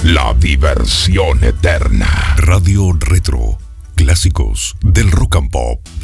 la diversión eterna. Radio Retro, clásicos del rock and pop.